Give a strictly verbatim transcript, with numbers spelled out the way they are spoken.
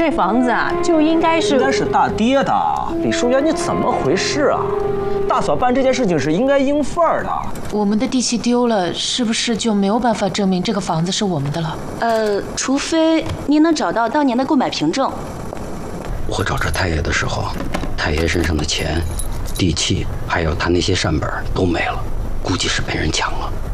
这房子啊，就应该是应该是大爹的。李淑媛，你怎么回事啊？大嫂办这件事情是应该应份儿的。 我们的地契丢了，是不是就没有办法证明这个房子是我们的了？ 呃，除非您能找到当年的购买凭证。 我找着太爷的时候，太爷身上的钱、地契，还有他那些善本都没了，估计是被人抢了。